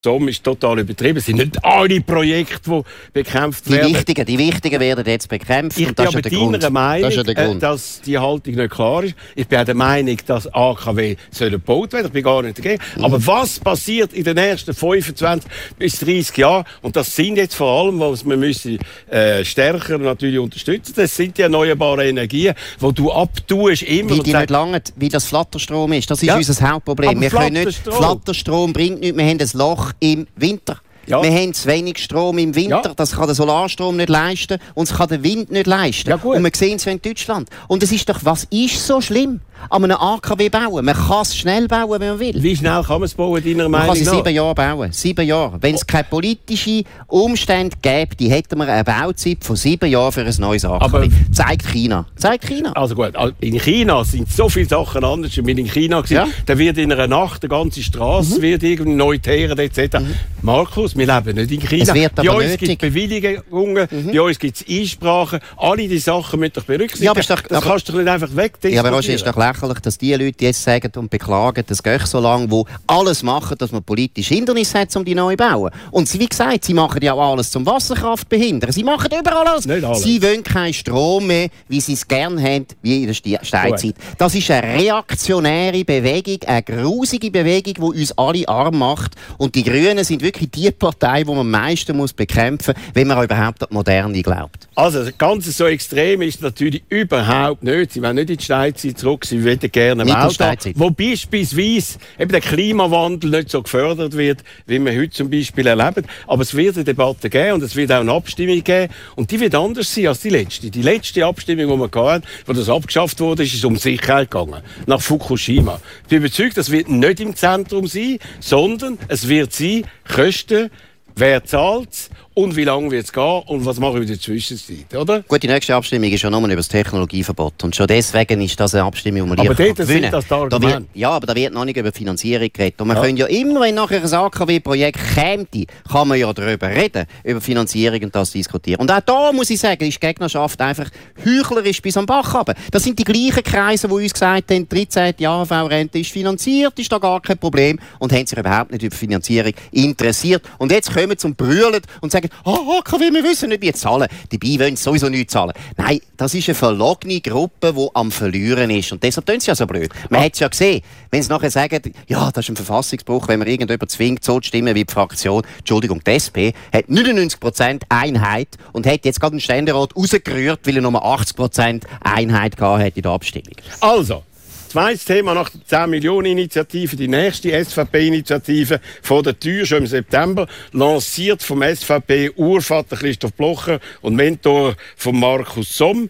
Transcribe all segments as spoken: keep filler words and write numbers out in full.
Sommer ist total übertrieben. Es sind nicht alle Projekte, die bekämpft die werden. Wichtigen, die Wichtigen werden jetzt bekämpft. Ich und bin das aber ist ja der deiner Grund. Meinung, das ist ja der Grund. äh, dass die Haltung nicht klar ist. Ich bin auch der Meinung, dass A K W soll gebaut werden. Ich bin gar nicht dagegen. Mhm. Aber was passiert in den nächsten fünfundzwanzig bis dreißig Jahren? Und das sind jetzt vor allem, was wir müssen äh, stärker natürlich unterstützen. Das sind die erneuerbaren Energien, die du abtust immer. Wie und die sag, nicht lange, wie das Flatterstrom ist. Das ist ja, unser Hauptproblem. Wir können nicht, Flatterstrom bringt nichts. Wir haben ein Loch im Winter. Ja. Wir haben zu wenig Strom im Winter. Ja. Das kann der Solarstrom nicht leisten. Und es kann der Wind nicht leisten. Ja, gut. Und wir sehen es in Deutschland. Und es ist doch, was ist so schlimm an einem A K W bauen? Man kann es schnell bauen, wenn man will. Wie schnell kann man es bauen, deiner Meinung nach? Man kann es in sieben Jahren bauen. Sieben Jahre. Wenn es keine politischen Umstände gäbe, die hätten wir eine Bauzeit von sieben Jahren für ein neues A K W. Aber zeigt China. Zeigt China. Also gut, in China sind so viele Sachen anders. Ich bin in China gewesen. Ja. Da wird in einer Nacht eine ganze Straße mhm. wird irgendwie neu teeren et cetera. Mhm. Markus, wir leben nicht in China. Es wird aber bei uns nötig. gibt es Bewilligungen, mhm. bei uns gibt es Einsprachen. Alle diese Sachen müssen doch berücksichtigen. Ja, aber doch, das aber, kannst du doch nicht einfach wegdiskutieren. Ja, aber es ist doch lächerlich, dass die Leute jetzt sagen und beklagen, das geht so lange, die alles machen, dass man politische Hindernisse hat, um die neu zu bauen. Und wie gesagt, sie machen ja auch alles zum Wasserkraft behindern. Sie machen überall alles. Nicht alles. Sie wollen keinen Strom mehr, wie sie es gerne haben, wie in der Steinzeit. Das ist eine reaktionäre Bewegung, eine grusige Bewegung, die uns alle arm macht. Und die Grünen sind wirklich die Partei, die man am meisten muss bekämpfen muss, wenn man überhaupt an die Moderne glaubt. Also, ganz so extrem ist natürlich überhaupt nicht. Sie wollen nicht in die Steinzeit zurück, sie wollen gerne eine Welt haben, wo beispielsweise eben der Klimawandel nicht so gefördert wird, wie wir heute zum Beispiel erleben. Aber es wird eine Debatte geben und es wird auch eine Abstimmung geben. Und die wird anders sein als die letzte. Die letzte Abstimmung, die wir hatten, wo das abgeschafft wurde, ist es um Sicherheit gegangen. Nach Fukushima. Ich bin überzeugt, das wird nicht im Zentrum sein, sondern es wird sein, Kosten, wer zahlt und wie lange wird es gehen und was machen wir in der Zwischenzeit, oder? Gut, die nächste Abstimmung ist ja nur über das Technologieverbot. Und schon deswegen ist das eine Abstimmung, die man aber dort sind das die Argumente. Da wird, ja, aber da wird noch nicht über Finanzierung geredet. Und man ja. können ja immer, wenn nachher ein A K W-Projekt käme, kann man ja darüber reden, über Finanzierung und das diskutieren. Und auch da muss ich sagen, ist die Gegnerschaft einfach heuchlerisch bis am Bach runter. Das sind die gleichen Kreise, die uns gesagt haben, die dreizehnte A H V-Rente ist finanziert, ist da gar kein Problem und haben sich überhaupt nicht über Finanzierung interessiert. Und jetzt kommen zum Brüllen und sagen, oh, A K W, wir wissen nicht, wie zahlen. Dabei wollen sie sowieso nicht zahlen. Nein, das ist eine verlogene Gruppe, die am Verlieren ist. Und deshalb tun sie ja so blöd. Man hat es ja gesehen. Wenn sie nachher sagen, ja, das ist ein Verfassungsbruch, wenn man irgendjemand zwingt, so zu stimmen wie die Fraktion, Entschuldigung, die S P hat neunundneunzig Prozent Einheit und hat jetzt gerade den Ständerat rausgerührt, weil er nur achtzig Prozent Einheit gehabt hat in der Abstimmung. Also, zweites Thema nach der zehn Millionen Initiative, die nächste S V P-Initiative vor der Tür, schon im September, lanciert vom S V P-Urvater Christoph Blocher und Mentor von Markus Somm.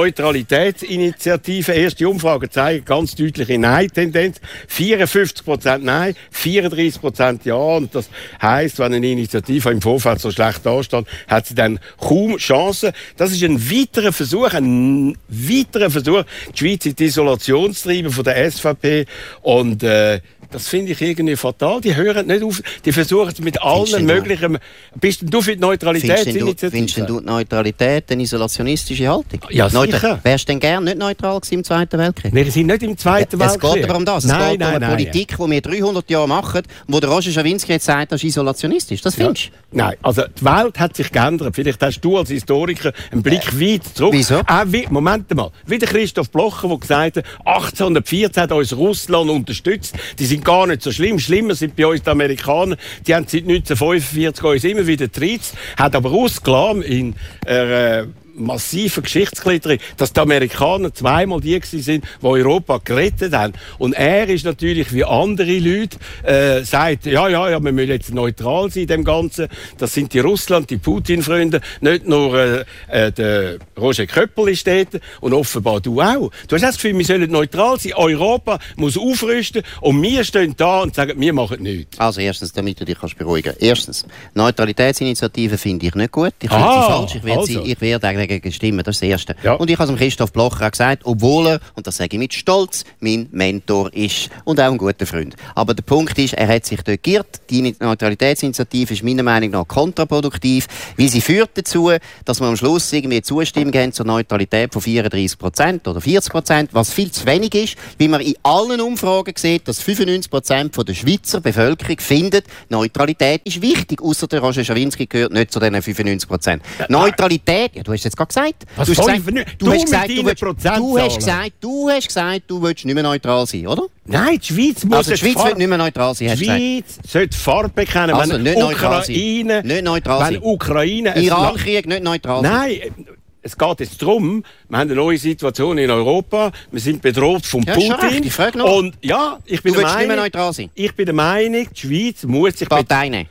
Neutralitätsinitiative, erste Umfragen zeigen ganz deutliche Nein-Tendenz. vierundfünfzig Prozent Nein, vierunddreißig Prozent Ja. Und das heisst, wenn eine Initiative im Vorfeld so schlecht dasteht, hat sie dann kaum Chancen. Das ist ein weiterer Versuch, ein weiterer Versuch, die Schweiz in die Isolation zu treiben von der S V P und äh, das finde ich irgendwie fatal. Die hören nicht auf, die versuchen es mit allen möglichen... Bist du für die Neutralitätsinitiative? Findest du die Neutralität eine isolationistische Haltung? Ja, Neutra- sicher. Wärst du denn gern nicht neutral gewesen im Zweiten Weltkrieg? Wir sind nicht im Zweiten ja, Weltkrieg. Es geht aber um das. Es nein, geht nein, um eine nein, Politik, die wir dreihundert Jahre machen, wo der Roger Schawinski jetzt sagt, das ist isolationistisch. Das findest ja. du? Nein, also die Welt hat sich geändert. Vielleicht hast du als Historiker einen Blick äh, weit zurück. Wieso? Äh, wie, Moment mal. Wie der Christoph Blocher, der gesagt hat, achtzehnhundertvierzehn hat uns Russland unterstützt. Die sind gar nicht so schlimm. Schlimmer sind bei uns die Amerikaner. Die haben seit neunzehnhundertfünfundvierzig uns immer wieder getriezt, hat aber ausgelassen in äh, massiven Geschichtsklitterung, dass die Amerikaner zweimal die sind, die Europa gerettet haben. Und er ist natürlich wie andere Leute, äh, sagt, ja, ja, ja, wir müssen jetzt neutral sein in dem Ganzen. Das sind die Russland, die Putin-Freunde, nicht nur äh, äh, der Roger Köppel ist dort und offenbar du auch. Du hast das Gefühl, wir sollen neutral sein. Europa muss aufrüsten und wir stehen da und sagen, wir machen nichts. Also erstens, damit du dich kannst beruhigen. Erstens, Neutralitätsinitiative finde ich nicht gut. Ich finde ah, sie falsch. Ich werde, also. sie, ich werde dagegen stimmen, das ist das Erste. Ja. Und ich habe es Christoph Blocher auch gesagt, obwohl er, und das sage ich mit Stolz, mein Mentor ist und auch ein guter Freund. Aber der Punkt ist, er hat sich dort geirrt. Die Neutralitätsinitiative ist meiner Meinung nach kontraproduktiv, weil sie führt dazu, dass wir am Schluss irgendwie Zustimmung haben zur Neutralität von vierunddreißig Prozent oder vierzig Prozent, was viel zu wenig ist, weil man in allen Umfragen sieht, dass fünfundneunzig Prozent der Schweizer Bevölkerung findet, Neutralität ist wichtig, außer der Roger Schawinski gehört nicht zu diesen fünfundneunzig Prozent. Ja, Neutralität, ja, du hast es jetzt gerade gesagt. Was du hast gesagt, du, du, hast gesagt, du, willst, du hast gesagt, du hast gesagt, du willst nicht mehr neutral sein, oder? Nein, die Schweiz muss also die Schweiz wird nicht mehr neutral sein. Die Schweiz sollte Farbe bekennen. Also wenn nicht neutral Ukraine, sein. Nicht neutral wenn sein. Ukraine Iran-Krieg nicht neutral sein. Nein, es geht jetzt darum, wir haben eine neue Situation in Europa, wir sind bedroht von ja, Putin. Ich frage noch. Und ja, ich bin du der willst Meinung, nicht mehr neutral sein. Ich bin der Meinung, die Schweiz muss sich Partei nehmen.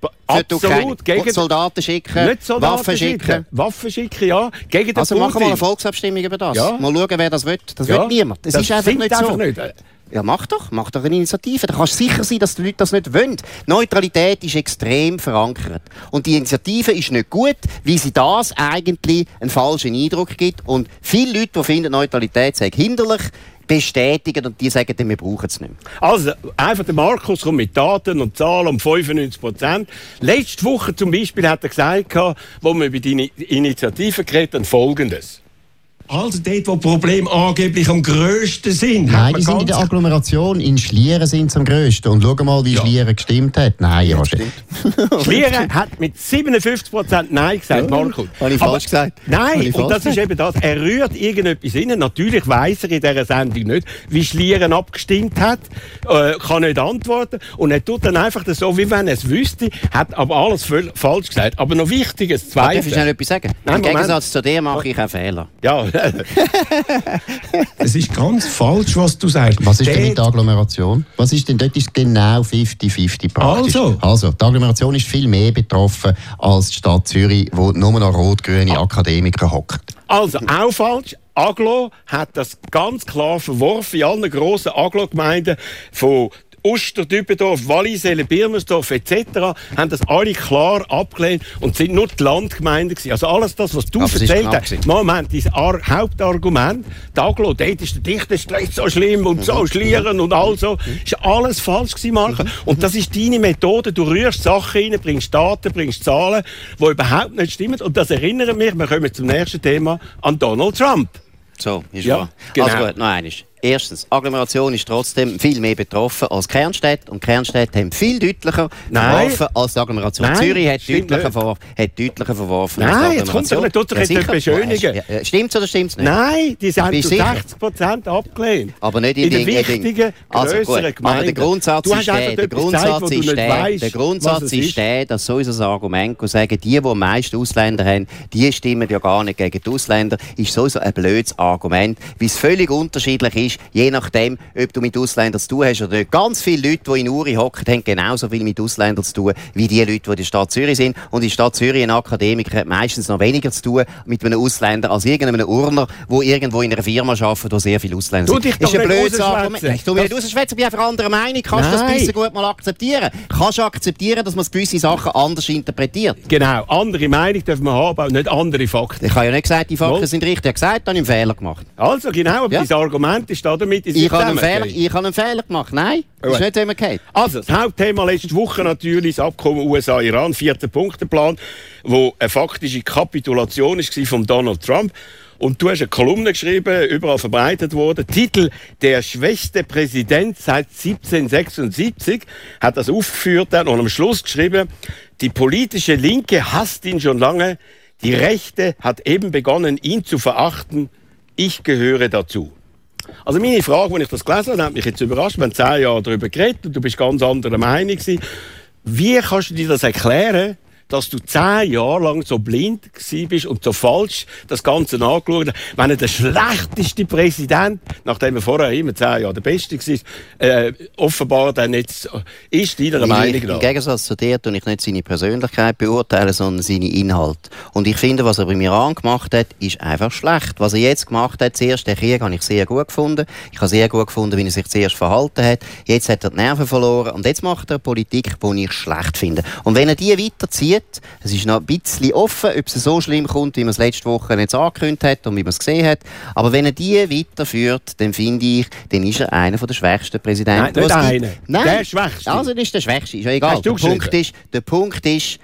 Absolut. Gegen Soldaten schicken, nicht Soldaten Waffen schicken. schicken. Waffen schicken, ja. Gegen den also Putin. machen wir mal eine Volksabstimmung über das. Ja. Mal schauen, wer das will. Das ja. will niemand. Das, das ist einfach nicht einfach so. Nicht. Ja, mach doch. Mach doch eine Initiative. Da kannst du sicher sein, dass die Leute das nicht wollen. Neutralität ist extrem verankert. Und die Initiative ist nicht gut, weil sie das eigentlich einen falschen Eindruck gibt. Und viele Leute, die finden, Neutralität sei hinderlich, bestätigen und die sagen, wir brauchen es nicht mehr. Also, einfach der Markus kommt mit Daten und Zahlen um fünfundneunzig Prozent. Letzte Woche zum Beispiel hat er gesagt, wo wir über die Initiative geredet haben, Folgendes. Also dort, wo die Probleme angeblich am grössten sind. Nein, die sind in der Agglomeration. In Schlieren sind sie am grössten. Und schau mal, wie ja. Schlieren gestimmt hat. Nein, ja, stimmt. Schlieren hat mit siebenundfünfzig Prozent Nein gesagt, ja, Markus. Habe ich falsch gesagt? Nein, und das ist eben das. Er rührt irgendetwas rein. Natürlich weiss er in dieser Sendung nicht, wie Schlieren abgestimmt hat. Äh, kann nicht antworten. Und er tut dann einfach so, wie wenn er es wüsste, hat aber alles voll falsch gesagt. Aber noch wichtiges Zweites. Darf ich schnell etwas sagen? Nein, Im Gegensatz zu dir mache ich auch Fehler. Ja. Es ist ganz falsch, was du sagst. Was ist denn mit der Agglomeration? Was ist denn dort? Ist genau fünfzig fünfzig praktisch. Also. also, die Agglomeration ist viel mehr betroffen als die Stadt Zürich, wo nur noch rot-grüne Akademiker hocken. Also, auch falsch. Aglo hat das ganz klar verworfen in allen grossen Aglo-Gemeinden von Uster, Dübendorf, Wallisellen, Birmersdorf et cetera haben das alle klar abgelehnt und sind nur die Landgemeinden gewesen. Also alles das, was du aber erzählt hast. Moment, dein Ar- Hauptargument, die Aglo, dort ist der Dichterstreit so schlimm und so Schlieren und all so, ist alles falsch gewesen, Marco. Und das ist deine Methode. Du rührst Sachen rein, bringst Daten, bringst Zahlen, die überhaupt nicht stimmen. Und das erinnert mich, wir kommen zum nächsten Thema, an Donald Trump. So, ist ja, wahr. genau. Also gut, noch eines. Erstens, Agglomeration ist trotzdem viel mehr betroffen als Kernstädte und Kernstädte haben viel deutlicher Nein. verworfen als die Agglomeration. Nein, Zürich hat stimmt deutlicher, nicht. verworfen, hat deutlicher verworfen Nein, als die jetzt kommt doch nicht, tut doch ja, jetzt nicht beschönigen. Ja, ja, stimmt's oder stimmt's nicht? Nein, die sind Bist zu sicher? sechzig Prozent abgelehnt. Aber nicht in, in den den wichtigen, also, grösseren gut. Gemeinden. Aber der Grundsatz du ist der, der Grundsatz ist der, weißt, der Grundsatz ist, ist der, dass so unser Argument zu sagen, die, die am meisten Ausländer haben, die stimmen ja gar nicht gegen die Ausländer, ist sowieso ein blödes Argument, weil es völlig unterschiedlich ist, je nachdem, ob du mit Ausländern zu tun hast oder nicht. Ganz viele Leute, die in Uri hocken, haben genauso viel mit Ausländern zu tun, wie die Leute, die in der Stadt Zürich sind. Und in der Stadt Zürich ein Akademiker hat meistens noch weniger zu tun mit einem Ausländer als irgendeinem Urner, der irgendwo in einer Firma arbeitet, wo sehr viele Ausländer sind. Du dich doch ist ein nicht blödes Argument. Ich tu mich nicht rausschwätzen, ich bin einfach anderer Meinung. Kannst du das Nein. bisschen gut mal akzeptieren? Kannst du akzeptieren, dass man gewisse Sachen anders interpretiert? Genau, andere Meinung dürfen wir haben, aber nicht andere Fakten. Ich habe ja nicht gesagt, die Fakten Wohl. sind richtig. Ich habe gesagt, ich habe einen Fehler gemacht. Also genau, aber Ja. dein Argument ist da damit... Ich habe einen Fehler, ich habe einen Fehler gemacht. Nein, das ist Gut. nicht immer geht. Also, das Hauptthema letzte Woche natürlich das Abkommen U S A-Iran, vierter Punkteplan, wo eine faktische Kapitulation war von Donald Trump. Und du hast eine Kolumne geschrieben, überall verbreitet worden. Titel «Der schwächste Präsident seit siebzehnhundertsechsundsiebzig» hat das aufgeführt dann und am Schluss geschrieben, die politische Linke hasst ihn schon lange, die Rechte hat eben begonnen, ihn zu verachten. Ich gehöre dazu. Also meine Frage, als ich das gelesen habe, hat mich jetzt überrascht. Wir haben zehn Jahre darüber geredet und du bist ganz anderer Meinung gewesen. Wie kannst du dir das erklären, dass du zehn Jahre lang so blind gewesen bist und so falsch das Ganze angeschaut hast, wenn er der schlechteste Präsident, nachdem er vorher immer zehn Jahre der Beste war, äh, offenbar dann jetzt ist, deiner Meinung Im nach? Gegensatz zu dir tue ich nicht seine Persönlichkeit beurteilen, sondern seine Inhalte. Und ich finde, was er beim Iran gemacht hat, ist einfach schlecht. Was er jetzt gemacht hat, zuerst den Krieg, habe ich sehr gut gefunden. Ich habe sehr gut gefunden, wie er sich zuerst verhalten hat. Jetzt hat er die Nerven verloren und jetzt macht er Politik, die ich schlecht finde. Und wenn er die weiterzieht, passiert. Es ist noch ein bisschen offen, ob es so schlimm kommt, wie man es letzte Woche jetzt angekündigt hat und wie man es gesehen hat. Aber wenn er die weiterführt, dann finde ich, dann ist er einer der schwächsten Präsidenten. Nein, nicht einer. Nein, der Schwächste. Also das ist der Schwächste, ist ja egal. Hast du der, Punkt ist, der Punkt ist,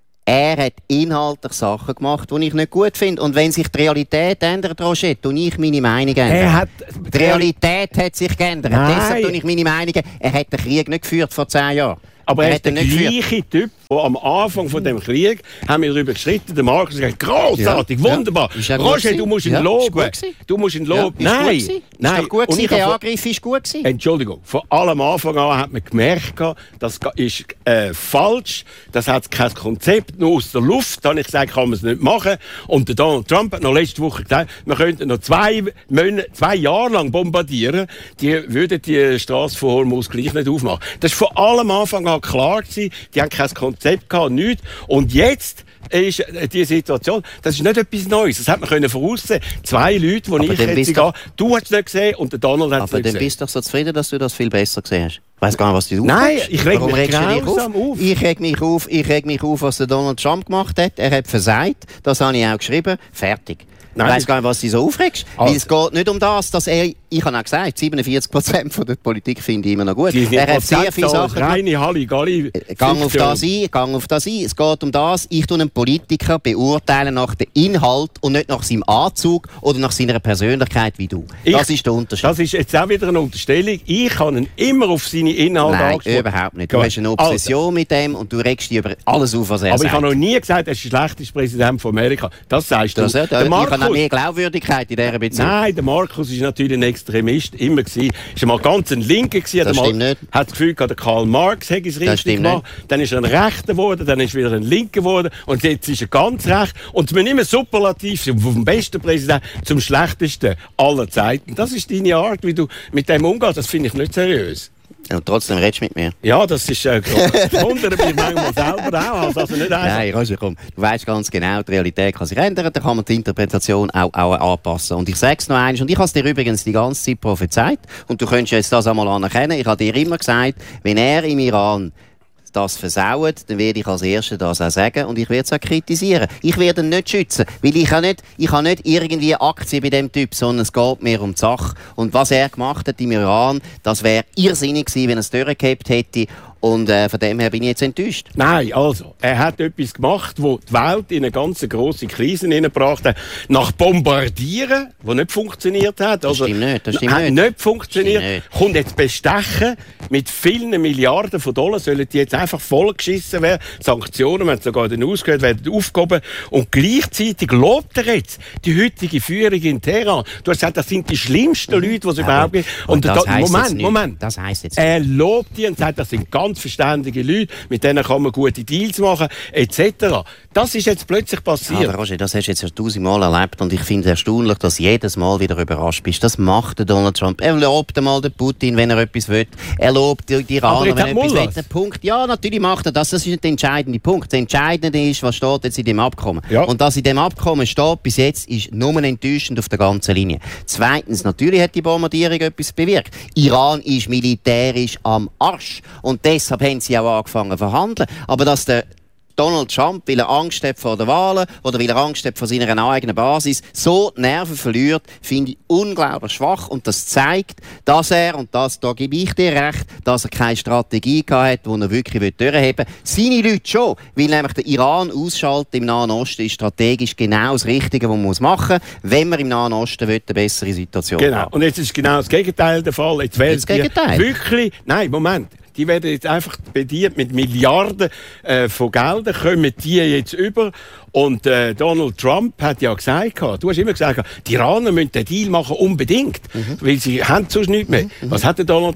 er hat inhaltlich Sachen gemacht, die ich nicht gut finde. Und wenn sich die Realität ändert, Roger, tue ich meine Meinung ändern. Er hat die Realität hat sich geändert. Nein. Deshalb tue ich meine Meinung. Er hat den Krieg nicht geführt vor zehn Jahren. Aber er, er ist der gleiche geführt. Typ, der am Anfang von dem Krieg haben wir darüber gestritten. Der Markus sagt, großartig, ja. wunderbar. Ja. Roger, du musst ihn ja. loben. Du musst ihn loben. Ja. Nein, ist nein. Ist gut gewesen. Der Angriff ist gut gewesen. Entschuldigung, von allem Anfang an hat man gemerkt, das ist äh, falsch. Das hat kein Konzept, nur aus der Luft. Da habe ich gesagt, kann man es nicht machen. Und der Donald Trump hat noch letzte Woche gesagt, wir könnten noch zwei, Monate, zwei Jahre lang bombardieren. Die würden die Straße von Hormuz gleich nicht aufmachen. Das war von allem Anfang an klar gewesen. Die haben kein Konzept gehabt, nichts. Und jetzt ist die Situation, das ist nicht etwas Neues. Das hat man können voraussehen. Zwei Leute, die ich jetzt gehe, du hast es nicht gesehen und der Donald hat es nicht gesehen. Aber dann bist du doch so zufrieden, dass du das viel besser gesehen hast. Ich weiss gar nicht, was du Nein, aufregst. ich reg Warum mich grausam auf? auf. Ich reg mich auf, ich reg mich auf, was der Donald Trump gemacht hat. Er hat versagt. Das habe ich auch geschrieben. Fertig. Nein, ich weiss gar nicht, was dich so aufregst. Also. Weil es geht nicht um das, dass er, ich habe auch gesagt, siebenundvierzig Prozent von der Politik finde ich immer noch gut. Er hat sehr viele Sachen reine Halligalli. Gang auf das ein, gang auf das ein. Es geht um das, ich tue einen Politiker beurteilen nach dem Inhalt und nicht nach seinem Anzug oder nach seiner Persönlichkeit wie du. Ich, das ist der Unterschied. Das ist jetzt auch wieder eine Unterstellung. Ich kann ihn immer auf seine Inhalte Nein, angesprochen. überhaupt nicht. Du Gut. hast eine Obsession also. mit dem und du regst dich über alles auf, was er Aber sagt. ich habe noch nie gesagt, er ist der schlechteste Präsident von Amerika. Das sagst du. Das, der der Markus, ich habe mehr Glaubwürdigkeit in dieser Beziehung. Nein, der Markus ist natürlich ein Extremist, immer gewesen. Ist einmal ganz ein Linker gewesen. Das stimmt nicht. Hat das Gefühl gehabt, der Karl Marx hätte es richtig gemacht. Nicht. Dann ist er ein Rechter geworden, dann ist er wieder ein Linker geworden und jetzt ist er ganz recht. Und wir nehmen Superlativ vom besten Präsidenten zum schlechtesten aller Zeiten. Das ist deine Art, wie du mit dem umgehst. Das finde ich nicht seriös. Und trotzdem redest du mit mir. Ja, das ist äh, das wundert mich manchmal selber auch. Also nicht Nein, Roger, komm. Du weißt ganz genau, die Realität kann sich ändern, da kann man die Interpretation auch, auch anpassen. Und ich sage es noch einmal, und ich habe es dir übrigens die ganze Zeit prophezeit, und du könntest jetzt das einmal anerkennen, ich habe dir immer gesagt, wenn er im Iran das versaut, dann werde ich als Erster das auch sagen und ich werde es auch kritisieren. Ich werde ihn nicht schützen, weil ich habe nicht, ich habe nicht irgendwie Aktien bei dem Typ, sondern es geht mir um die Sache. Und was er gemacht hat im Iran, das wäre irrsinnig gewesen, wenn er es durchgehabt hätte. Und äh, von dem her bin ich jetzt enttäuscht. Nein, also, er hat etwas gemacht, das die Welt in eine ganz grosse Krise hineingebracht hat. Nach Bombardieren, das nicht funktioniert hat. Also, das stimmt nicht, das stimmt hat nicht. nicht funktioniert. Nicht. Kommt jetzt bestechen. Mit vielen Milliarden von Dollar sollen die jetzt einfach vollgeschissen werden. Sanktionen, wenn es sogar dann ausgehört, werden aufgehoben. Und gleichzeitig lobt er jetzt die heutige Führung in Teheran. Du hast gesagt, das sind die schlimmsten mhm. Leute, die es ja, überhaupt gibt. Und, und das da, Moment, Moment. Das heisst jetzt nicht. Er lobt die und sagt, das sind ganz verständige Leute, mit denen kann man gute Deals machen, et cetera. Das ist jetzt plötzlich passiert. Aber Roger, das hast du jetzt schon tausendmal erlebt und ich finde es erstaunlich, dass du jedes Mal wieder überrascht bist. Das macht der Donald Trump. Er lobt einmal den Putin, wenn er etwas will. Er lobt die Iraner, wenn er etwas will. Der Punkt, ja, natürlich macht er das. Das ist nicht der entscheidende Punkt. Der entscheidende ist, was steht jetzt in dem Abkommen. Ja. Und das in dem Abkommen steht bis jetzt, ist nur enttäuschend auf der ganzen Linie. Zweitens, natürlich hat die Bombardierung etwas bewirkt. Iran ist militärisch am Arsch. Und deshalb haben sie auch angefangen zu verhandeln. Aber dass der Donald Trump, weil er Angst hat vor den Wahlen oder weil er Angst hat vor seiner eigenen Basis, so die Nerven verliert, finde ich unglaublich schwach. Und das zeigt, dass er, und das, da gebe ich dir recht, dass er keine Strategie gehabt hat, die er wirklich durchheben will. Seine Leute schon, weil nämlich der Iran ausschalten im Nahen Osten ist strategisch genau das Richtige, was man machen muss, wenn man im Nahen Osten will, eine bessere Situation genau. haben. Und jetzt ist genau das Gegenteil der Fall. Jetzt das Gegenteil? Wirklich, nein, Moment. Die werden jetzt einfach bedient mit Milliarden äh, von Geldern, kommen die jetzt über. Und äh, Donald Trump hat ja gesagt, du hast immer gesagt, die Iraner müssen den Deal machen, unbedingt, mhm. weil sie haben sonst nichts mehr. Mhm. Was hat der Donald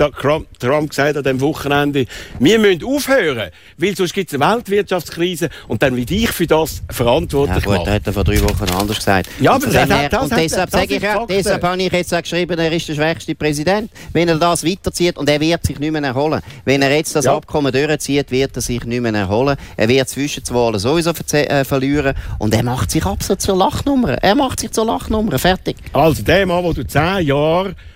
Trump gesagt an diesem Wochenende? Wir müssen aufhören, weil sonst gibt es eine Weltwirtschaftskrise und dann will ich für das verantwortlich ja, gut, machen. hat er vor drei Wochen anders gesagt. Ja, aber das, das, das, und deshalb, das, sage ich, ja, deshalb habe ich jetzt auch geschrieben, er ist der schwächste Präsident. Wenn er das weiterzieht, und er wird sich nicht mehr erholen. Wenn er jetzt das ja. Abkommen durchzieht, wird er sich nicht mehr erholen. Er wird zwischen zwei Wahlen sowieso äh, verlieren. Und er macht sich absolut zur Lachnummer. Er macht sich zur Lachnummer. Fertig. Also der Mann, wo du zehn Jahre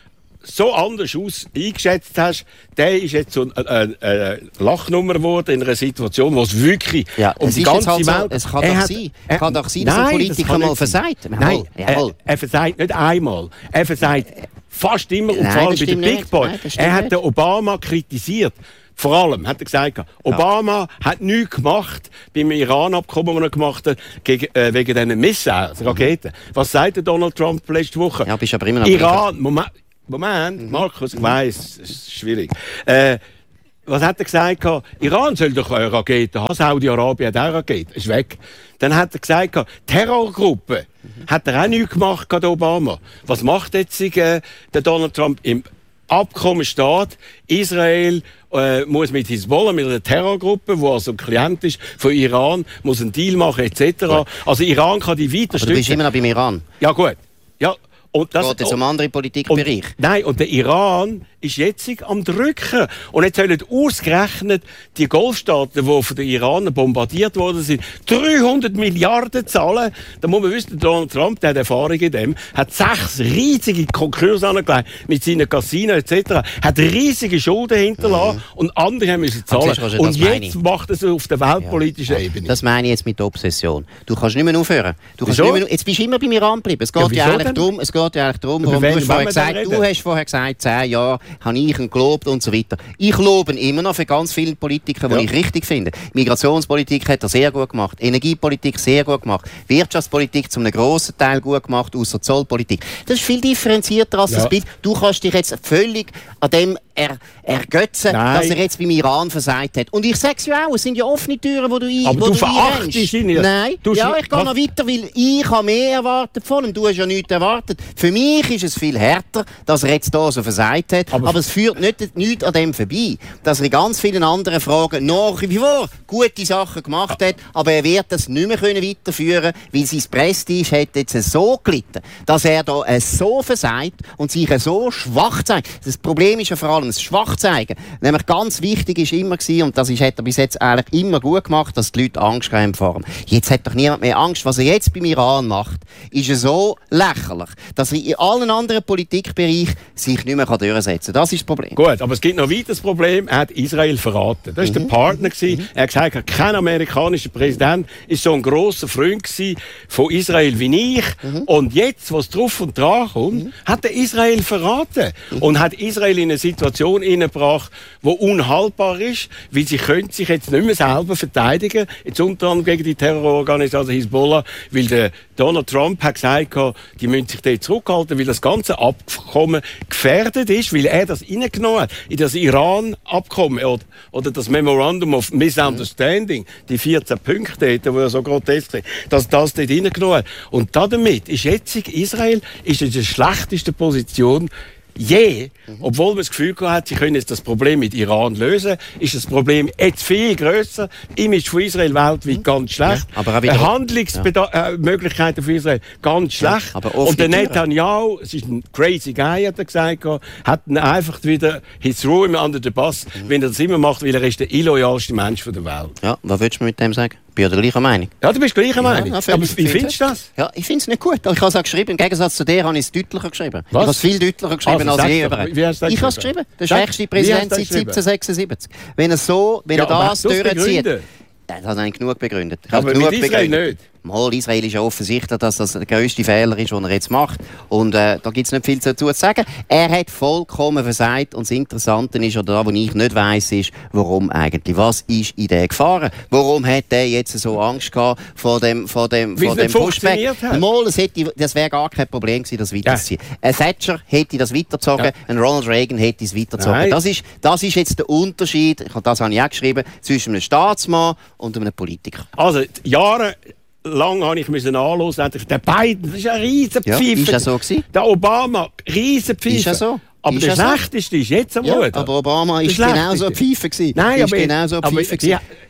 so anders aus eingeschätzt hast, der ist jetzt so eine, eine, eine Lachnummer geworden in einer Situation, wo es wirklich ja, um es die ist ganze halt so, Welt... es kann er doch hat, sein, er, kann doch sein, dass nein, ein Politiker mal versagt. Nein, er, er versagt nicht einmal. Er versagt fast immer, und nein, vor allem bei den Big nicht. Boys. Nein, er hat nicht. den Obama kritisiert. Vor allem hat er gesagt, Obama ja. hat nichts gemacht beim Iran-Abkommen, das er gemacht hat, gegen, äh, wegen diesen Missiles, Raketen. Mhm. Was sagt der Donald Trump letzte Woche? Ja, bist aber immer noch Iran, Moment, Moment mhm. Markus, ich mhm. weiss, es ist schwierig. Äh, was hat er gesagt? Iran soll doch eine Rakete haben, Saudi-Arabien hat auch Raketen, ist weg. Dann hat er gesagt, Terrorgruppe, mhm. hat er auch nichts gemacht, der Obama. Was macht jetzt äh, der Donald Trump? Im Abkommen steht, Israel äh, muss mit Hisbollah, mit einer Terrorgruppe, die also ein Klient ist von Iran, muss einen Deal machen et cetera. Gut. Also Iran kann die weiter stützen. Aber du bist immer noch beim Iran. Ja gut. Ja, und das geht jetzt um andere Politikbereiche. Nein, und der Iran ist jetzt am Drücken. Und jetzt sollen ausgerechnet die Golfstaaten, die von den Iranern bombardiert worden sind, dreihundert Milliarden zahlen. Da muss man wissen, Donald Trump, der hat Erfahrung in dem, hat sechs riesige Konkurse angelegt mit seinen Casinos et cetera. Hat riesige Schulden hinterlassen mhm. und andere haben müssen zahlen. Roger, und jetzt macht er es auf der weltpolitischen ja. Ebene. Das meine ich jetzt mit der Obsession. Du kannst nicht mehr aufhören. Du kannst nicht mehr, jetzt bist du immer beim Iran geblieben. Es geht ja, ja eigentlich darum, es geht ja eigentlich darum, warum du, hast vorher gesagt, du hast vorher gesagt, zehn Jahre habe ich ihn gelobt und so weiter. Ich lobe ihn immer noch für ganz viele Politiker, die ja. ich richtig finde. Migrationspolitik hat er sehr gut gemacht, Energiepolitik sehr gut gemacht, Wirtschaftspolitik zum einem grossen Teil gut gemacht, ausser Zollpolitik. Das ist viel differenzierter als ja. das Bild. Du kannst dich jetzt völlig an dem er, ergötzen, Nein. dass er jetzt beim Iran versagt hat. Und ich sage es ja auch, es sind ja offene Türen, wo du ein, Aber wo du, du verachtest ihn. Nein, du ja, ich gehe noch weiter, weil ich habe mehr erwartet von ihm. Du hast ja nichts erwartet. Für mich ist es viel härter, dass er jetzt hier so versagt hat. Aber, aber es führt nicht, nicht an dem vorbei, dass er in ganz vielen anderen Fragen nach wie vor gute Sachen gemacht hat, aber er wird das nicht mehr können weiterführen, weil sein Prestige hat jetzt so gelitten, dass er da so versagt und sich so schwach zeigt. Das Problem ist ja vor allem das Schwachzeigen. Nämlich ganz wichtig ist immer gewesen, und das ist, hat er bis jetzt eigentlich immer gut gemacht, dass die Leute Angst haben vor ihm. Jetzt hat doch niemand mehr Angst. Was er jetzt beim Iran macht, ist ja so lächerlich, dass er in allen anderen Politikbereichen sich nicht mehr durchsetzen kann. Das ist das Problem. Gut, aber es gibt noch ein weiteres Problem. Er hat Israel verraten. Das war mhm. der Partner. Mhm. Er hat gesagt, kein amerikanischer Präsident war so ein grosser Freund von Israel wie ich. Mhm. Und jetzt, was drauf und dran kommt, mhm. hat er Israel verraten. Mhm. Und hat Israel in eine Situation hineingebracht, die unhaltbar ist, weil sie können sich jetzt nicht mehr selber verteidigen, jetzt unter anderem gegen die Terrororganisation Hisbollah, weil der Donald Trump hat gesagt, die müssen sich dort zurückhalten, weil das ganze Abkommen gefährdet ist, weil er das reingenommen hat in das Iran-Abkommen oder, oder das Memorandum of Misunderstanding, die vierzehn Punkte, die ja so grotesk sind, dass das dort reingenommen hat. Und damit ist jetzt Israel ist in der schlechtesten Position je, obwohl man das Gefühl hat, sie können jetzt das Problem mit Iran lösen, ist das Problem jetzt viel grösser. Image von Israel weltweit ganz schlecht. Ja, aber auch Handlungsmöglichkeiten ja. für Israel ganz schlecht. Ja, und der Netanyahu, es ist ein crazy guy, hat er gesagt, hat ihn einfach wieder his room under the bus, mhm. wenn er das immer macht, weil er ist der illoyalste Mensch der Welt. Ja, was willst du mit dem sagen? Ich bin ja der gleichen Meinung. Ja, du bist gleicher Meinung. Ja, aber wie findest du das? Ja, ich finde es nicht gut. Ich habe es auch geschrieben. Im Gegensatz zu dir habe ich es deutlicher geschrieben. Was? Ich habe es viel deutlicher geschrieben also, als je über. Ich habe es geschrieben. Der schwächste Präsident seit siebzehnhundertsechsundsiebzig. Wenn er so, wenn ja, er das durchzieht, das hat er genug begründet. Ja, aber genug mit Israel begründet. Nicht. Mal, Israel ist ja offensichtlich, dass das der grösste Fehler ist, den er jetzt macht. Und äh, da gibt es nicht viel dazu zu sagen. Er hat vollkommen versagt. Und das Interessante ist, oder da, wo ich nicht weiss, ist, warum eigentlich. Was ist in der gefahren? Warum hat der jetzt so Angst gehabt vor dem, vor dem, vor dem Pushback? Mal, es hätte, das wäre gar kein Problem gewesen, das weiterzuziehen. Ja. Ein Thatcher hätte das weitergezogen, ja. ein Ronald Reagan hätte es weitergezogen. Das ist, das ist jetzt der Unterschied, das habe ich auch geschrieben, zwischen einem Staatsmann und einem Politiker. Also, Jahre lang habe ich müssen anhören. Der Biden, das ist ein riesen Pfeife. Ja, ist ja so gewesen. Der Obama, riesen Pfeife. Ist ja so. Aber ist der schlechteste so. Ist jetzt am ja, aber Obama ist genauso ein Pfeife gewesen. Nein, ist aber, genauso ein Pfeife gewesen.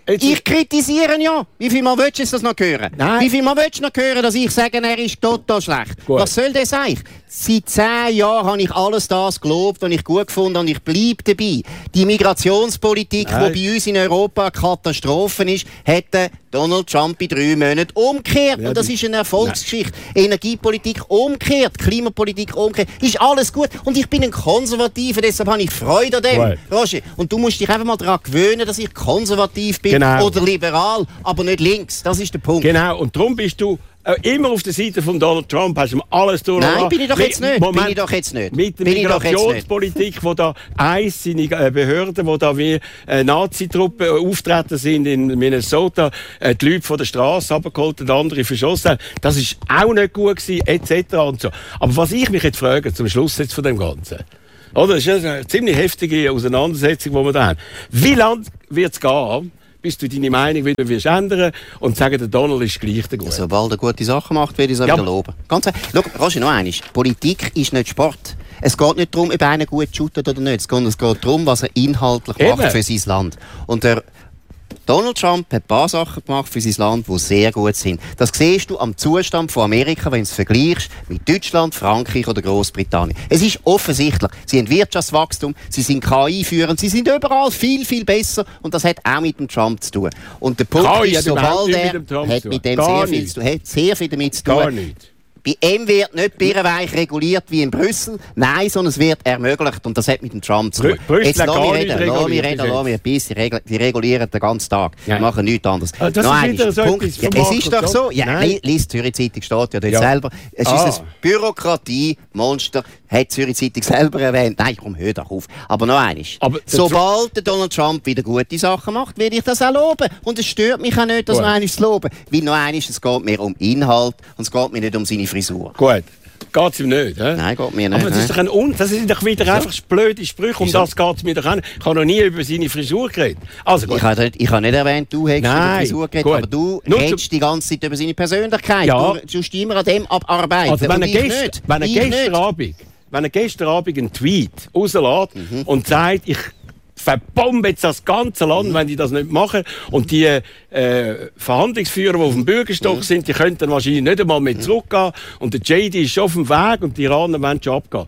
Jetzt ich kritisiere ihn ja. Wie viel Mal willst du das noch hören? Nein. Wie viel Mal willst du noch hören, dass ich sage, er ist total schlecht? Gut. Was soll das eigentlich? Seit zehn Jahren habe ich alles das gelobt und ich gut gefunden und ich bleibe dabei. Die Migrationspolitik, Nein. die bei uns in Europa eine Katastrophe ist, hätte Donald Trump in drei Monaten umgekehrt. Ja, und das die- ist eine Erfolgsgeschichte. Energiepolitik umgekehrt, Klimapolitik umgekehrt. Ist alles gut. Und ich bin ein Konservativer, deshalb habe ich Freude an dem. Gut. Roger, und du musst dich einfach mal daran gewöhnen, dass ich konservativ bin Genau. oder liberal, aber nicht links. Das ist der Punkt. Genau, und darum bist du äh, immer auf der Seite von Donald Trump, hast du ihm alles durch. Nein, bin ich doch jetzt nicht. Moment, Bin ich doch jetzt nicht. Mit der Bin ich doch jetzt nicht. Migrationspolitik, wo da eins seine äh, Behörden, wo da wie äh, Nazi-Truppen äh, auftreten sind in Minnesota, äh, die Leute von der Straße abgeholt und andere verschossen haben, das ist auch nicht gut gewesen, et cetera und so. Aber was ich mich jetzt frage, zum Schluss jetzt von dem Ganzen, oder, das ist eine ziemlich heftige Auseinandersetzung, die wir da haben. Wie lange wird es gehen, bis du deine Meinung wieder wirst ändern und sagen, der Donald ist gleich der Gute? Sobald er gute Sachen macht, werde ich es auch Ja. wieder loben. Ganz ehrlich. Schau, Roger, noch eines. Politik ist nicht Sport. Es geht nicht darum, ob einer gut shootet oder nicht. Es geht, es geht darum, was er inhaltlich Eben. macht für sein Land. Und der Donald Trump hat ein paar Sachen gemacht für sein Land, die sehr gut sind. Das siehst du am Zustand von Amerika, wenn du es vergleichst mit Deutschland, Frankreich oder Großbritannien. Es ist offensichtlich. Sie haben Wirtschaftswachstum, sie sind K I-führend, sie sind überall viel, viel besser. Und das hat auch mit dem Trump zu tun. Und der Punkt K I ist, hat überhaupt sobald nichts er mit dem Trump hat zu tun. mit dem Gar sehr viel nichts. zu tun, hat sehr viel damit zu tun. Gar nicht. Bei ihm wird nicht birrenweich reguliert wie in Brüssel, nein, sondern es wird ermöglicht. Und das hat mit dem Trump zu tun. Brü- Brüssel Jetzt hat lass gar mich nicht reden, lass mich reguliert reden, bis lass mich ein bisschen. Die regel- Die regulieren den ganzen Tag. Ja. Die machen nichts anderes. Ah, das Noch ist eines, wieder so Punkt. etwas Ja, von es ist doch Markus so. Somm. Ja, Nein. li- lies die Zürich Zeitung, steht ja dort Ja. selber. Es Ah. ist ein Bürokratie-Monster. Hat die Zürich Zeitung selber erwähnt. Nein, komm, hör doch auf. Aber noch eines. Aber der Sobald der Donald Trump wieder gute Sachen macht, werde ich das auch loben. Und es stört mich auch nicht, das Gut. noch eines zu loben. Weil noch eines, es geht mir um Inhalt und es geht mir nicht um seine Frisur. Gut. Geht es ihm nicht, hä? Nein, geht mir nicht. Aber das ist nein. doch ein Un das sind doch wieder einfach blöde Sprüche, um Wieso? das geht es mir doch auch nicht. Ich habe noch nie über seine Frisur geredet. Also gut. Ich habe nicht, ich habe nicht erwähnt, du hättest über Nein, die Frisur geredet, gut. aber du Nur redest die ganze Zeit über seine Persönlichkeit. Ja. Du tust immer an dem abarbeiten. Also wenn und er, ich gest, nicht. wenn er Ich gestern nicht. Abend, wenn er gestern Abend einen Tweet rauslässt Mhm. und sagt, ich verbombe jetzt das ganze Land, Mhm. wenn die das nicht machen. Und die äh, Verhandlungsführer, die auf dem Bürgerstock Mhm. sind, die könnten dann wahrscheinlich nicht einmal mehr zurückgehen. Und der J D ist schon auf dem Weg und die Iraner wollen schon abgehen.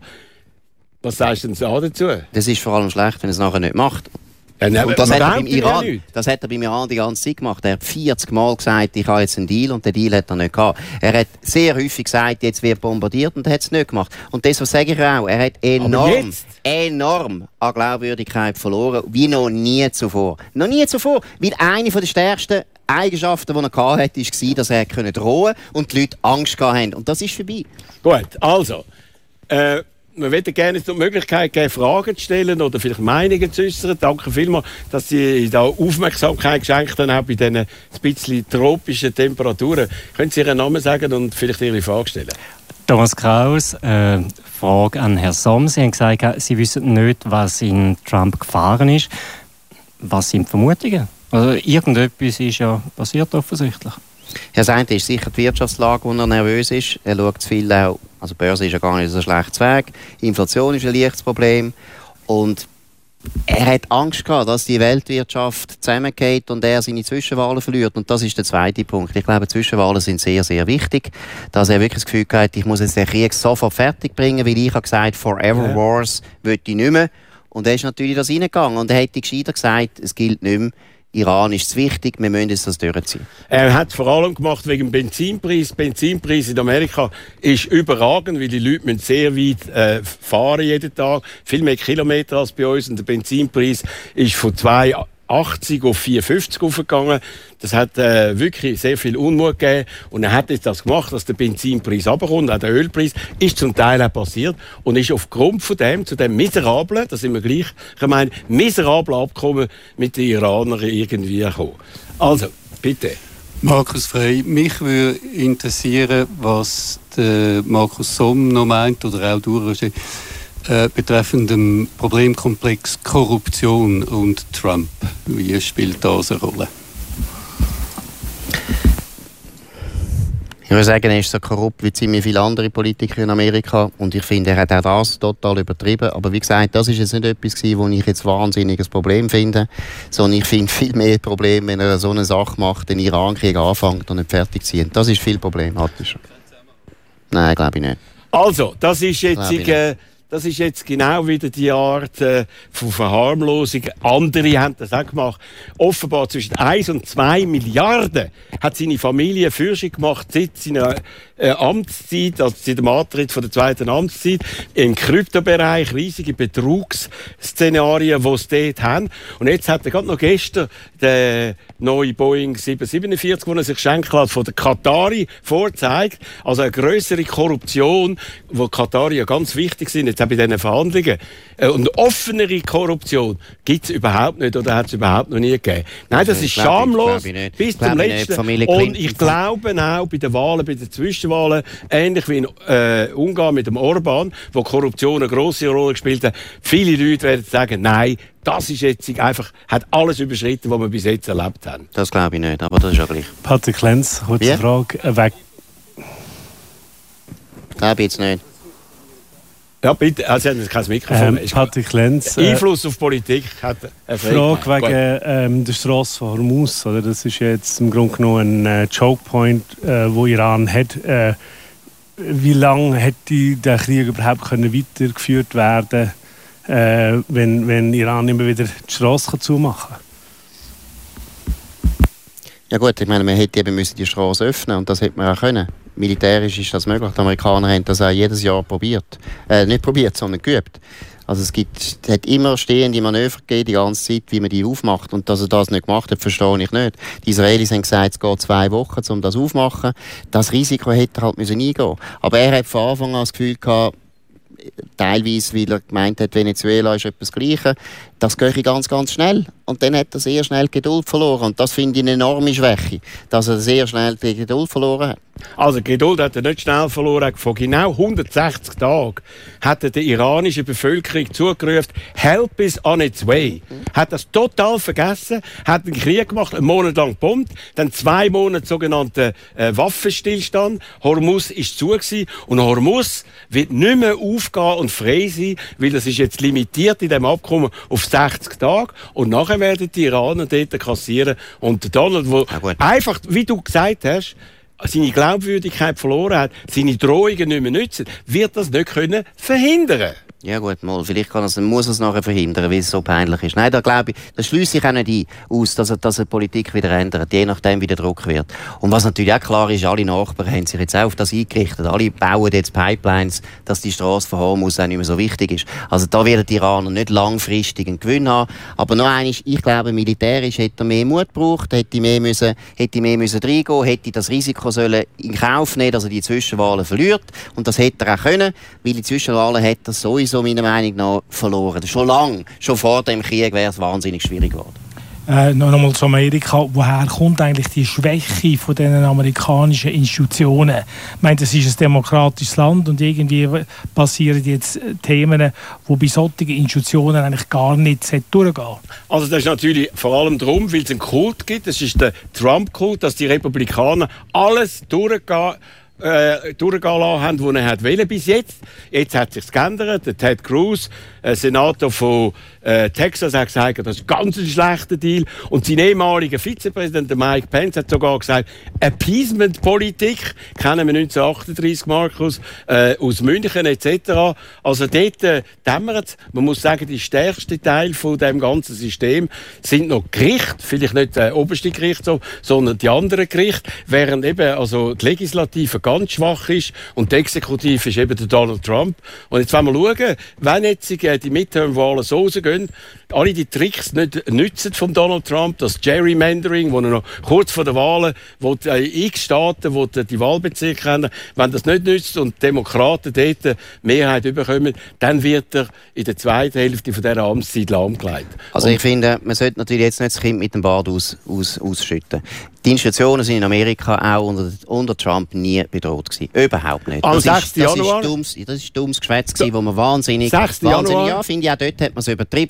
Was sagst du denn so dazu? Das ist vor allem schlecht, wenn er es nachher nicht macht. Ja, nein, Und das man hat, er beim behauptet ja Iran, nichts. das hat er beim Iran die ganze Zeit gemacht. Er hat vierzig Mal gesagt, ich habe jetzt einen Deal, und den Deal hat er nicht gehabt. Er hat sehr häufig gesagt, jetzt wird bombardiert, und er hat es nicht gemacht. Und deshalb sage ich auch, er hat enorm, jetzt? enorm an Glaubwürdigkeit verloren, wie noch nie zuvor. Noch nie zuvor, weil eine der stärksten Eigenschaften, die er gehabt hat, war, dass er drohen konnte und die Leute Angst gehabt haben. Und das ist vorbei. Gut, also, äh, wir möchten gerne die Möglichkeit geben, Fragen zu stellen oder vielleicht Meinungen zu äußern. Danke vielmals, dass Sie da Aufmerksamkeit geschenkt haben, auch bei diesen ein bisschen tropischen Temperaturen. Können Sie Ihren Namen sagen und vielleicht Ihre Frage stellen? Thomas Kraus, äh, Frage an Herrn Somm. Sie haben gesagt, Sie wissen nicht, was in Trump gefahren ist. Was sind die Vermutungen? Also irgendetwas ist ja passiert offensichtlich. Ja, das eine ist sicher die Wirtschaftslage, wo er nervös ist. Er schaut zu viel auch, also die Börse ist ja gar nicht so ein schlechtes Weg. Inflation ist ein leichtes Problem. Und er hat Angst gehabt, dass die Weltwirtschaft zusammengeht und er seine Zwischenwahlen verliert. Und das ist der zweite Punkt. Ich glaube, Zwischenwahlen sind sehr, sehr wichtig. Dass er wirklich das Gefühl hat, ich muss jetzt den Krieg sofort fertig bringen, weil ich habe gesagt, Forever Ja. Wars will ich nicht mehr. Und er ist natürlich das reingegangen. Und er hätte gescheiter gesagt, es gilt nicht mehr. Iran ist zu wichtig, wir müssen jetzt das durchziehen. Er hat vor allem gemacht wegen dem Benzinpreis. Der Benzinpreis in Amerika ist überragend, weil die Leute müssen sehr weit äh, fahren jeden Tag. Viel mehr Kilometer als bei uns. Und der Benzinpreis ist von zwei Komma achtzig auf vier Komma fünfzig aufgegangen. Das hat äh, wirklich sehr viel Unmut gegeben. Und er hat jetzt das gemacht, dass der Benzinpreis runterkommt. Auch der Ölpreis ist zum Teil auch passiert. Und ist aufgrund von dem, zu dem miserablen, da sind wir gleich, ich meine, miserablen Abkommen mit den Iranern irgendwie gekommen. Also, bitte. Markus Frey, mich würde interessieren, was der Markus Somm noch meint, oder auch du, Roger, äh, betreffend dem Problemkomplex Korruption und Trump. Wie spielt das eine Rolle? würde sagen, er ist so korrupt wie ziemlich viele andere Politiker in Amerika. Und ich finde, er hat auch das total übertrieben. Aber wie gesagt, das ist jetzt nicht etwas gewesen, wo ich jetzt wahnsinniges Problem finde. Sondern ich finde viel mehr Problem, wenn er so eine Sache macht, den Iran-Krieg anfängt und nicht fertig zieht. Das ist viel problematischer. Nein, glaube ich nicht. Also, das ist jetzt... Äh, Das ist jetzt genau wieder die Art äh, von Verharmlosung. Andere haben das auch gemacht. Offenbar zwischen eins und zwei Milliarden hat seine Familie für sich gemacht seit seiner äh, Amtszeit, also seit dem Antritt von der zweiten Amtszeit, im Kryptobereich, riesige Betrugsszenarien, die sie dort haben. Und jetzt hat er gerade noch gestern den neuen Boeing sieben siebenundvierzig, den er sich schenken hat, von der Qatari vorzeigt. Also eine grössere Korruption, wo Qatari ja ganz wichtig sind, jetzt auch bei diesen Verhandlungen. Und offenere Korruption gibt es überhaupt nicht oder hat es überhaupt noch nie gegeben. Nein, das ist schamlos bis zum letzten. Und ich glaube auch bei den Wahlen, bei den Zwischenwahlen, ähnlich wie in äh, Ungarn mit dem Orban, wo Korruption eine grosse Rolle gespielt hat, viele Leute werden sagen, nein, das ist jetzt einfach, hat alles überschritten, was wir bis jetzt erlebt haben. Das glaube ich nicht, aber das ist ja gleich. Patrick Lenz, kurze ja? Frage. Äh, weg. Glaube ich jetzt nicht. Ja, bitte. Also, Sie haben kein Mikrofon. Ähm, Patrick Lenz. Äh, Einfluss auf Politik hat eine Frage wegen ähm, der Strasse von Hormuz. Oder? Das ist jetzt im Grunde genommen ein äh, Chokepoint, äh, wo Iran hat. Äh, wie lange hätte der Krieg überhaupt können weitergeführt werden, äh, wenn, wenn Iran immer wieder die Strasse zumachen kann? Ja gut, ich meine, man hätte eben müssen die Straße öffnen und das hätte man auch können. Militärisch ist das möglich. Die Amerikaner haben das auch jedes Jahr probiert. Äh, nicht probiert, sondern geübt. Also es gibt, es hat immer stehende Manöver gegeben, die ganze Zeit, wie man die aufmacht. Und dass er das nicht gemacht hat, verstehe ich nicht. Die Israelis haben gesagt, es geht zwei Wochen, um das aufzumachen. Das Risiko hätte er halt müssen eingehen. Aber er hat von Anfang an das Gefühl gehabt, teilweise, weil er gemeint hat, Venezuela ist etwas Gleiches, das gehe ganz, ganz schnell. Und dann hat er sehr schnell Geduld verloren. Und das finde ich eine enorme Schwäche, dass er sehr schnell die Geduld verloren hat. Also Geduld hat er nicht schnell verloren. Vor genau hundertsechzig Tagen hat er der iranischen Bevölkerung zugerufen, «Help is on its way». Mhm. Hat das total vergessen, hat einen Krieg gemacht, einen Monat lang gebombt, dann zwei Monate sogenannten äh, Waffenstillstand. Hormuz war zu gewesen, und Hormuz wird nicht mehr aufgehen und frei sein, weil das ist jetzt limitiert in diesem Abkommen auf sechzig Tage. Und nachher werden die Iraner dort kassieren. Und Donald, wo einfach, wie du gesagt hast, seine Glaubwürdigkeit verloren hat, seine Drohungen nicht mehr nützen, wird das nicht können verhindern. Ja gut, mal, vielleicht kann es, muss er es nachher verhindern, weil es so peinlich ist. Nein, da glaube ich, das schließe ich auch nicht ein, aus, dass er, dass er die Politik wieder ändert, je nachdem, wie der Druck wird. Und was natürlich auch klar ist, alle Nachbarn haben sich jetzt auch auf das eingerichtet. Alle bauen jetzt Pipelines, dass die Strasse von Hormuz auch nicht mehr so wichtig ist. Also da werden die Iraner nicht langfristig einen Gewinn haben. Aber noch eines, ich glaube, militärisch hätte er mehr Mut gebraucht, hätte mehr müssen, hätte mehr müssen reingehen, hätte das Risiko sollen in Kauf nehmen, dass er die Zwischenwahlen verliert. Und das hätte er auch können, weil die Zwischenwahlen hätte er sowieso meiner Meinung nach verloren. Schon lange, schon vor dem Krieg wäre es wahnsinnig schwierig geworden. Äh, noch einmal zu Amerika. Woher kommt eigentlich die Schwäche von den amerikanischen Institutionen? Ich meine, das ist ein demokratisches Land und irgendwie passieren jetzt Themen, die bei solchen Institutionen eigentlich gar nicht durchgehen. Also das ist natürlich vor allem darum, weil es einen Kult gibt. Das ist der Trump-Kult, dass die Republikaner alles durchgehen Äh, durchgehen lassen haben, die er wollte bis jetzt. Jetzt hat es sich geändert. Der Ted Cruz, äh, Senator von äh, Texas, hat gesagt, das ist ganz ein schlechter Deal. Und sein ehemaliger Vizepräsident, der Mike Pence, hat sogar gesagt, Appeasement-Politik, kennen wir neunzehnhundertachtunddreißig, Markus, äh, aus München et cetera. Also dort äh, dämmert. Man muss sagen, die stärkste Teil von dem ganzen System sind noch Gerichte, vielleicht nicht der oberste Gerichtshof, sondern die anderen Gerichte, während eben also die Legislative ganz schwach ist und die Exekutive ist eben der Donald Trump. Und jetzt wollen wir schauen, wenn jetzt die Midterm-Wahlen so rausgehen, alle die Tricks nicht nützen von Donald Trump, das Gerrymandering, wo er noch kurz vor der Wahlen, wo die äh, x Staaten, wo die, die Wahlbezirke haben, wenn das nicht nützt und die Demokraten dort eine Mehrheit bekommen, dann wird er in der zweiten Hälfte von dieser Amtszeit lahmgelegt. Also ich finde, man sollte natürlich jetzt nicht das Kind mit dem Bad aus, aus, ausschütten. Die Institutionen sind in Amerika auch unter, unter Trump nie bedroht gewesen. Überhaupt nicht. Am das sechsten Januar? Ist dummes, das ist dummes Geschwätz gewesen, wo man wahnsinnig... sechsten Januar? Ja, finde ich, auch dort hat man es übertrieben. Ich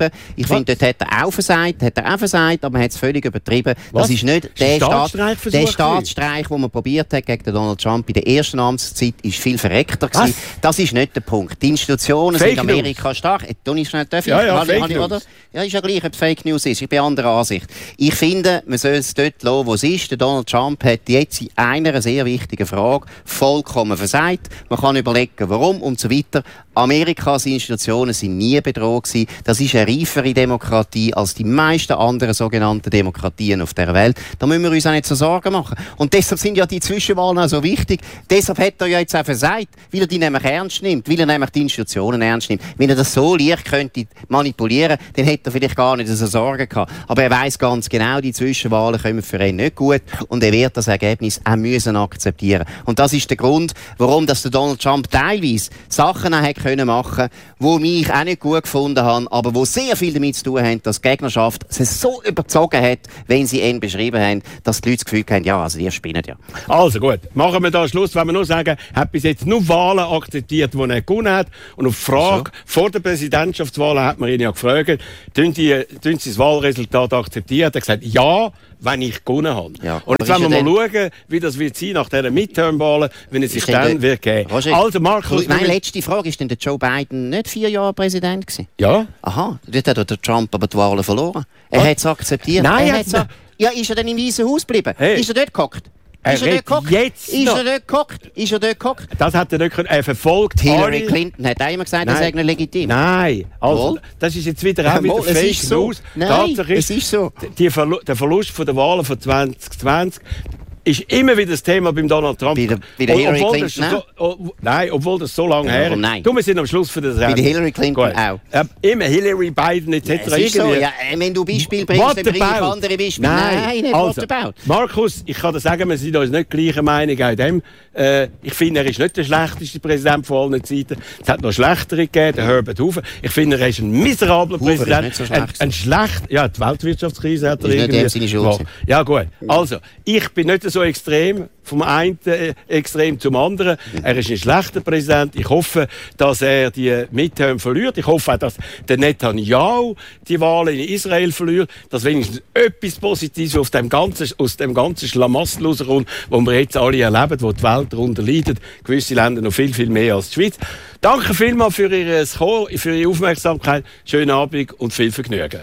Ich finde, dort hat er auch versagt, hat er auch versagt, aber man hat es völlig übertrieben. Was? Das ist nicht Ist der, ein Staat, Staatsstreich der Staatsstreich, den man probiert hat gegen Donald Trump in der ersten Amtszeit, ist viel verreckter gewesen. Das ist nicht der Punkt. Die Institutionen Fake sind in Amerika News. stark. Toni, schnell, darf ich? Ja, ja, Habe ich- Fake habe ich- News. oder? Ja, ist ja gleich, ob es Fake News ist. Ich bin anderer Ansicht. Ich finde, man soll es dort lassen, wo es ist. Der Donald Trump hat jetzt in einer sehr wichtigen Frage vollkommen versagt. Man kann überlegen, warum und so weiter. Amerikas Institutionen sind nie bedroht gewesen. Das ist eine reifere Demokratie als die meisten anderen sogenannten Demokratien auf der Welt. Da müssen wir uns auch nicht so Sorgen machen. Und deshalb sind ja die Zwischenwahlen auch so wichtig. Deshalb hat er ja jetzt auch versagt, weil er die nämlich ernst nimmt, weil er nämlich die Institutionen ernst nimmt. Wenn er das so leicht könnte manipulieren, dann hätte er vielleicht gar nicht so Sorgen gehabt. Aber er weiß ganz genau, die Zwischenwahlen kommen für ihn nicht gut und er wird das Ergebnis auch müssen akzeptieren. Und das ist der Grund, warum dass der Donald Trump teilweise Sachen auch hat können machen, wo mich auch nicht gut gefunden haben, aber wo sehr viel damit zu tun haben, dass die Gegnerschaft sie so überzogen hat, wenn sie ihn beschrieben haben, dass die Leute das Gefühl haben, ja, also die spinnen ja. Also gut, machen wir da Schluss, wenn wir nur sagen, er hat bis jetzt nur Wahlen akzeptiert, die er gewonnen hat. Und auf die Frage so. vor der Präsidentschaftswahl hat man ihn ja gefragt, tun Sie das Wahlresultat akzeptieren? Hat er gesagt, ja, wenn ich gewonnen habe. Ja, und jetzt aber wollen wir ist mal ja schauen, wie das wird sein nach dieser Midterm-Wahlen, wenn es sich Ist denn dann der- wird geben. Roger, Also Markus... Meine letzte Frage, ist denn der Joe Biden nicht vier Jahre Präsident gewesen? Ja? Aha, dort hat der Trump aber die Wahlen verloren. Er Was? hat es akzeptiert. Nein, er er hat's hat's ak- Ja, ist er dann im Weißen Haus geblieben? Hey. Ist er dort gehockt? Er Ist er redet dort gehockt? jetzt Ist noch. er dort gehockt? Ist er dort gehockt? Das hat er nicht können. Er verfolgt Hillary alle- Clinton hat auch immer gesagt, er Nein. sei nicht legitim. Nein, also, Wohl. das ist jetzt wieder auch wieder Wohl, es Fake ist so. News. Nein, Tatsache es ist so. Die Verlu der Verlust von der Wahlen von zwanzig zwanzig ist immer wieder das Thema beim Donald Trump. Bei der- bei der Und- Hillary obwohl das Clinton so, oh, Nein, obwohl das so lange Ja, her warum ist. nein? Du, wir sind am Schluss von der Sendung. Bei der Hillary Clinton Gut. auch. Ja, immer Hillary, Biden et cetera. Es ist so, Irgendwie. ja, äh, wenn du Beispiel bringst, What dann bringe ich about? andere Beispiele. Nein, Nein, nicht also, what about. Markus, ich kann dir sagen, wir sind uns nicht gleicher Meinung auch in dem. Äh, ich finde, er ist nicht der schlechteste Präsident von allen Zeiten. Es hat noch schlechtere gegeben, der Herbert Hoover. Ich finde, er ist ein miserabler Hoover ist Präsident. nicht so ein, schlecht. ein schlecht, ja, die Weltwirtschaftskrise hat er Ist nicht irgendwie. dem seine Schuld Ja. gewesen. Ja, gut. Also, ich bin nicht so extrem, vom einen äh, Extrem zum anderen. Er ist ein schlechter Präsident. Ich hoffe, dass er die Midterm verliert. Ich hoffe auch, dass der Netanyahu die Wahlen in Israel verliert. Dass wenigstens etwas Positives aus dem ganzen, aus dem ganzen Schlamassel rauskommt, wo wir jetzt alle erleben, wo die Welt darunter leidet. Gewisse Länder noch viel, viel mehr als die Schweiz. Danke vielmals für Ihre, für Ihre Aufmerksamkeit. Schönen Abend und viel Vergnügen.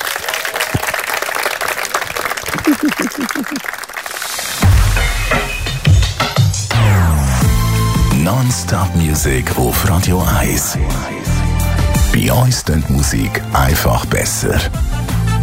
Non-Stop Music auf Radio eins. Bei uns klingt die Musik einfach besser.